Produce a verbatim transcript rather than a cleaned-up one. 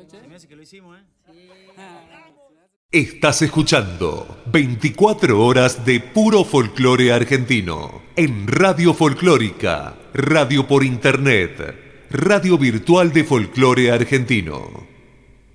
Se me hace que lo hicimos, ¿eh? Estás escuchando veinticuatro horas de puro folclore argentino en Radio Folclórica, radio por internet, radio virtual de folclore argentino.